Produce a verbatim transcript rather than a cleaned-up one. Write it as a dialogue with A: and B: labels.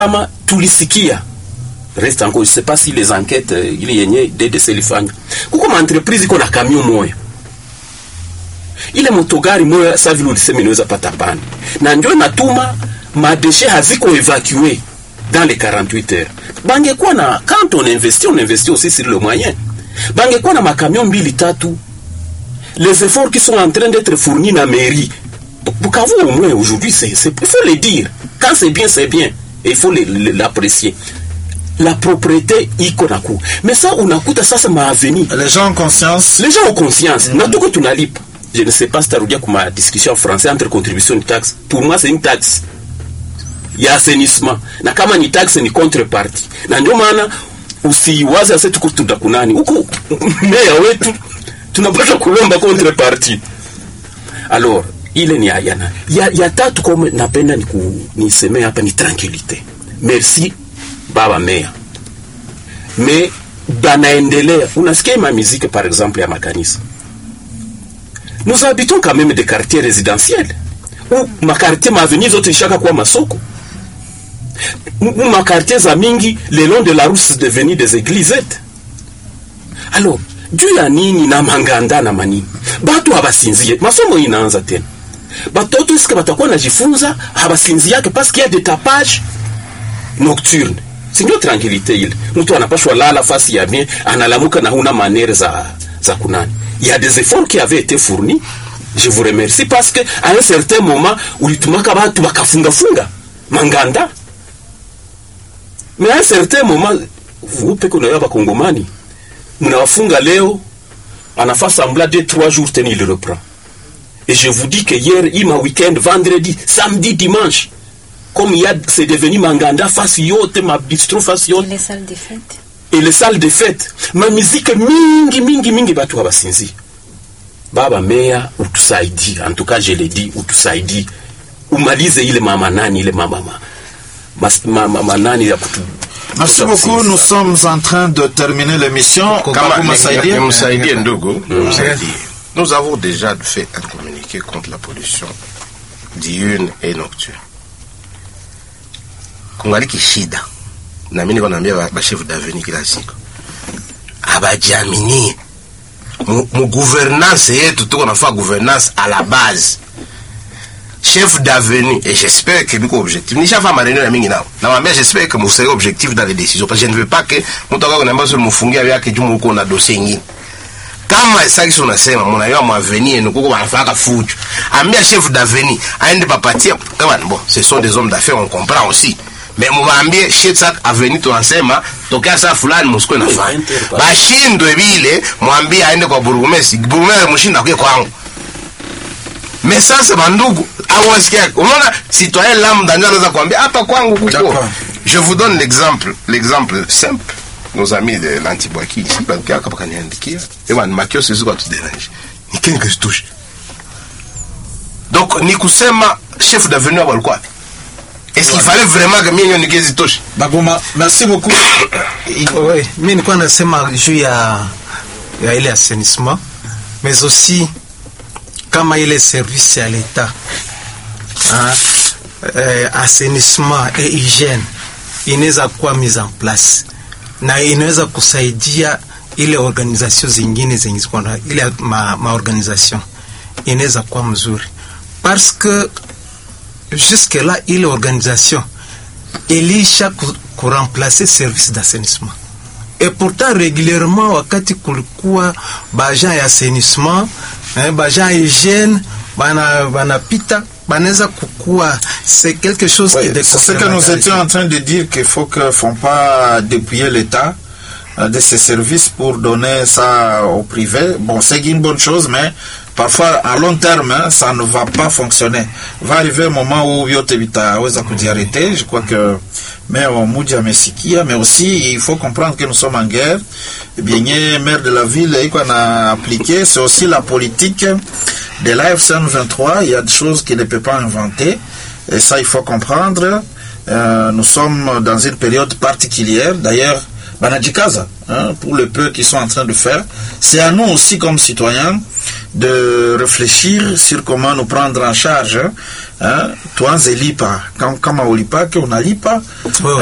A: kama tulisikia reste encore, je sais pas si les enquêtes ili yenye D D C lifanya kuko ma entreprise iko na camion moya, ile motogari moya sasa vile ulisema inaweza pata pani na ndio natuma madeshe haziko évacuer dans les quarante-huit heures. Bangekuwa na, quand on investit on investit aussi sur le moyen, bangekuwa na makamion mbili tatu, les efforts qui sont en train d'être fournis na mairie Bukavu au moins aujourd'hui, c'est, c'est, il faut le dire, quand c'est bien c'est bien et il faut le, le, l'apprécier. La propriété iko na ku, mais ça unakuta sasa maaveni,
B: les gens ont conscience,
A: les gens ont conscience mm-hmm. na tuko tunalipa. Je ne sais pas si tarudia kuma discussion en français entre contribution et taxe. Pour moi c'est une taxe ya assainissement, na kama ni taxe ni contrepartie, na ndio maana usiwaza sasa tuko tutakunani huko meya wetu tunapata kulomba contrepartie. Alors ile ni ayana ya, ya tatu kama napenda ni ku, niseme hapa ni tranquillité. Merci baba meya, mais banaendelea unasikia ma musique par exemple ya makanisa. Nous habitons quand même des quartiers résidentiels où ma quartier ma avenue zote ishaka kwa masoko, où ma quartier za mingi le long de la rue c'est devenu des églises. Alors juu ya nini na manganda na manini batu habasinzie, masomo inaanza tena, batoto iske batakuwa najifunza habasinzie yake parce qu'il y a des tapages nocturnes. C'est une tranquillité ile, mtu anapashwa lala fasi ya bien, analamuka na huna manere za za kunani. Il y a des efforts qui avaient été fournis, je vous remercie, parce que à un certain moment ulitumaka batu bakafunga funga manganda, mais à un certain moment vous peko na yaba kongomani mnawafunga leo, anafa semblant de trois jours tenu il reprend. Et je vous dis que hier ima week-end, vendredi, samedi, dimanche, comme il y a, c'est devenu manganda face yote, ma bistro face yote.
C: Et les salles de fête.
A: Et les salles de fête. Ma musique mingi, mingi, mingi, batu habasinzi. Baba meya, utusaidi. En tout cas, je l'ai dit, utusaidi. Umalize ile mama nani, ile mama mama, mama nani ya kutu.
B: Merci beaucoup, nous sommes en train de terminer l'émission.
D: Nous avons déjà fait un communiqué contre la pollution diurne et nocturne. Kungaliki shida na mimi niko naambia ba chef d'avenue kila siku abajiamini mu gouvernance yetu, tuko nafanya gouvernance à la base. Chef d'avenue, et j'espère que biko objectif ni chafa maneno ya mingi nao na mwambia, j'espère que vous serez objectif dans les décisions, parce que je ne veux pas que mtu akao na mbaso mfungia yake jumu uko na dossier nyingi kama sasa unasema mnayo mwa avenue nuko wanafaka fujo. Ambia chef d'avenue aende papatia kama bon, ce sont des hommes d'affaires, on comprend aussi. Mais mwambie chef ça avenue tunasema tokea saa fulani msiko nafanya bashindwe bile, mwambie aende kwa burugumesi, burugumesi mshinda kwa kwangu. Mais ça c'est bandugu awasikia, unaona citoyen lambda ndio anaweza kuambia hapa kwangu kuko. Je vous donne l'exemple, l'exemple simple. Nos amis de l'Antibouaki ici, parce qu'il y a quelqu'un qui a indiqué, et voilà, Makio c'est ce qu'on te dérange. Ni quelqu'un que se touche. Donc, ni kusema chef d'avenue à quoi? Est-ce qu'il fallait vraiment que mimi nigezi touche?
B: Bagoma, merci beaucoup.
E: Oui, mimi nilikuwa nasema juu ya ya ile assainissement, mais aussi kama ile service ya l'État. Hein, euh, assainissement et hygiène inaweza kuwa mise en place na inaweza kusaidia ile organisation zingine zenye ziko na ile ma, ma organisation inaweza kuwa mzuri, parce que jusque là ile organisation elisha ku remplacer service d'assainissement, et pourtant régulièrement wakati kulikuwa baja ya assainissement eh, baja hygiène bana bana pita baneza kukua, c'est quelque chose
B: oui,
E: de
B: c'est ce que nous étions en train de dire, qu'il faut que font pas dépouiller l'État de ses services pour donner ça au privé. Bon, c'est une bonne chose, mais parfois à long terme hein, ça ne va pas fonctionner. Va arriver un moment où yote vitaweza kujiarrêter. Je crois que mais on mudia mesikia, mais aussi il faut comprendre que nous sommes en guerre. Et bien, maire de la ville il qu'on a appliqué, c'est aussi la politique de l'A F C M vingt-trois. Il y a des choses qu'il ne peut pas inventer, et ça il faut comprendre. Euh, nous sommes dans une période particulière. D'ailleurs, banajikaza hein, pour le peu qu'ils sont en train de faire. C'est à nous aussi comme citoyens de réfléchir sur comment nous prendre en charge hein, hein, tuanze lipa kama ulipa que on a lipa